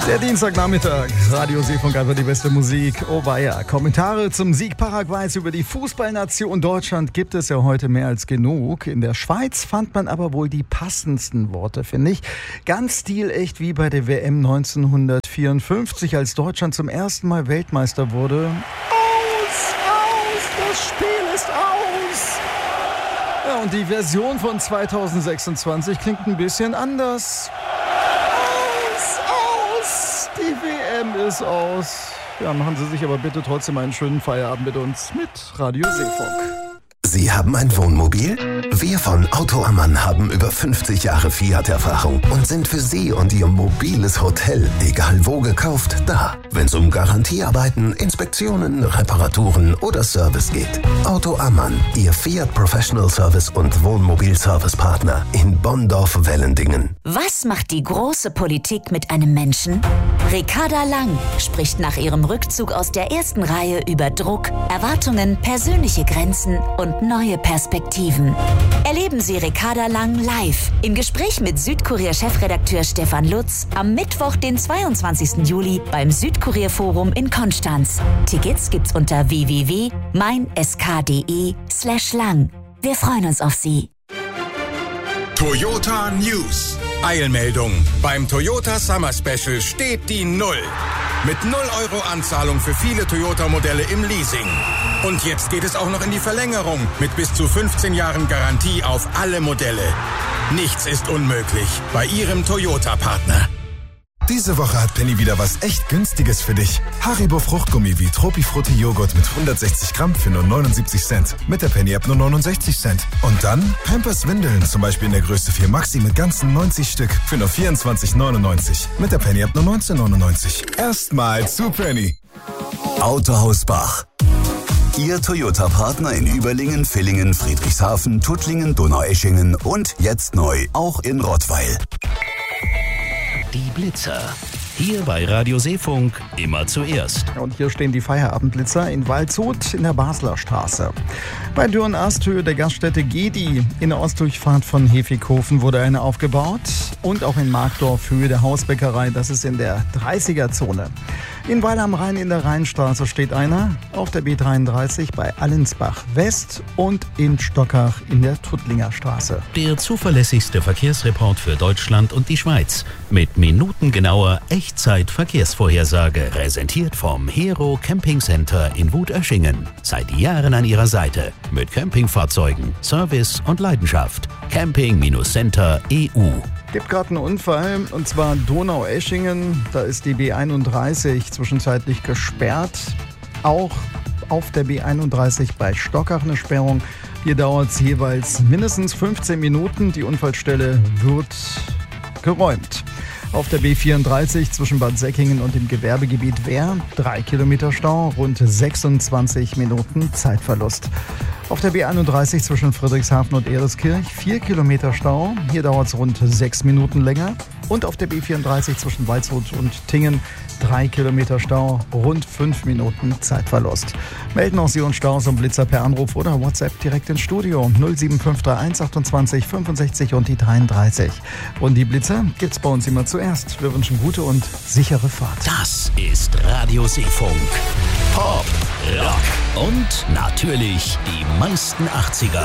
Der Dienstagnachmittag, Radio Seefunk, einfach die beste Musik. Oh weia, Kommentare zum Sieg Paraguays über die Fußballnation Deutschland gibt es ja heute mehr als genug. In der Schweiz fand man aber wohl die passendsten Worte, finde ich. Ganz stilecht wie bei der WM 1954, als Deutschland zum ersten Mal Weltmeister wurde. Das Spiel ist aus! Ja, und die Version von 2026 klingt ein bisschen anders. Die WM ist aus. Ja, machen Sie sich aber bitte trotzdem einen schönen Feierabend mit uns, mit Radio Seefunk. Sie haben ein Wohnmobil? Wir von Auto Ammann haben über 50 Jahre Fiat-Erfahrung und sind für Sie und Ihr mobiles Hotel, egal wo gekauft, da. Wenn es um Garantiearbeiten, Inspektionen, Reparaturen oder Service geht. Auto Ammann, Ihr Fiat Professional Service und Wohnmobil-Service-Partner in Bonndorf-Wellendingen. Was macht die große Politik mit einem Menschen? Ricarda Lang spricht nach ihrem Rückzug aus der ersten Reihe über Druck, Erwartungen, persönliche Grenzen und neue Perspektiven. Erleben Sie Ricarda Lang live im Gespräch mit Südkurier-Chefredakteur Stefan Lutz am Mittwoch, den 22. Juli beim Südkurier-Forum in Konstanz. Tickets gibt's unter www.meinsk.de/lang. Wir freuen uns auf Sie. Toyota News. Eilmeldung. Beim Toyota Summer Special steht die Null. Mit 0 € Anzahlung für viele Toyota-Modelle im Leasing. Und jetzt geht es auch noch in die Verlängerung mit bis zu 15 Jahren Garantie auf alle Modelle. Nichts ist unmöglich bei Ihrem Toyota-Partner. Diese Woche hat Penny wieder was echt Günstiges für dich. Haribo Fruchtgummi wie Tropifrutti Joghurt mit 160 Gramm für nur 79 Cent. Mit der Penny-App nur 69 Cent. Und dann Pampers Windeln, zum Beispiel in der Größe 4 Maxi mit ganzen 90 Stück für nur 24,99. Mit der Penny-App nur 19,99. Erstmal zu Penny. Autohaus Bach. Ihr Toyota-Partner in Überlingen, Villingen, Friedrichshafen, Tuttlingen, Donaueschingen und jetzt neu auch in Rottweil. Die Blitzer. Hier bei Radio Seefunk immer zuerst. Und hier stehen die Feierabendblitzer in Waldshut in der Basler Straße. Bei Dürren-Asthöhe der Gaststätte Gedi in der Ostdurchfahrt von Hefighofen wurde eine aufgebaut. Und auch in Markdorf Höhe der Hausbäckerei, das ist in der 30er-Zone. In Weil am Rhein in der Rheinstraße steht einer, auf der B33 bei Allensbach West und in Stockach in der Tuttlinger Straße. Der zuverlässigste Verkehrsreport für Deutschland und die Schweiz. Mit minutengenauer Echtzeit-Verkehrsvorhersage. Präsentiert vom Hero Camping Center in Wutöschingen. Seit Jahren an Ihrer Seite. Mit Campingfahrzeugen, Service und Leidenschaft. Camping-Center EU. Gibt gerade einen Unfall, und zwar Donaueschingen. Da ist die B31 zwischenzeitlich gesperrt. Auch auf der B31 bei Stockach eine Sperrung. Hier dauert es jeweils mindestens 15 Minuten. Die Unfallstelle wird geräumt. Auf der B34 zwischen Bad Säckingen und dem Gewerbegebiet Wehr 3 Kilometer Stau, rund 26 Minuten Zeitverlust. Auf der B31 zwischen Friedrichshafen und Ehreskirch 4 Kilometer Stau, hier dauert es rund 6 Minuten länger. Und auf der B34 zwischen Waldshut und Tingen 3 Kilometer Stau, rund 5 Minuten Zeitverlust. Melden auch Sie uns Staus und Blitzer per Anruf oder WhatsApp direkt ins Studio 07531 28 65 und die 33. Und die Blitzer gibt's bei uns immer zuerst. Wir wünschen gute und sichere Fahrt. Das ist Radio Seefunk. Pop, Rock und natürlich die meisten 80er.